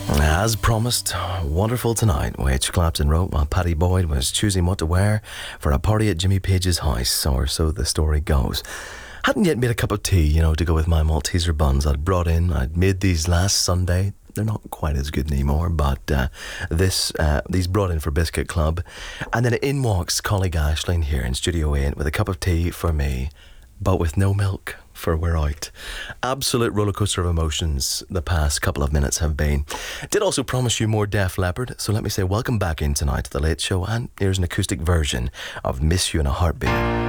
As promised, wonderful tonight, which Clapton wrote while Paddy Boyd was choosing what to wear for a party at Jimmy Page's house, or so the story goes. Hadn't yet made a cup of tea, to go with my Malteser buns I'd made these last Sunday. They're not quite as good anymore, but these brought in for Biscuit Club. And then in walks colleague Aisling here in Studio 8 with a cup of tea for me, but with no milk, for we're out. Absolute rollercoaster of emotions the past couple of minutes have been. Did also promise you more Def Leppard, so let me say welcome back in tonight to The Late Show, and here's an acoustic version of Miss You in a Heartbeat.